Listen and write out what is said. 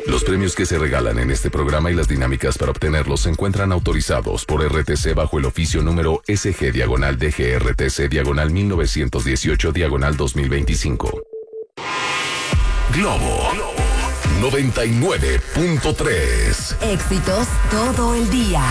Los premios que se regalan en este programa y las dinámicas para obtenerlos se encuentran autorizados por RTC bajo el oficio número SG-DGRTC-1918-2025. Globo 99.3. Éxitos todo el día.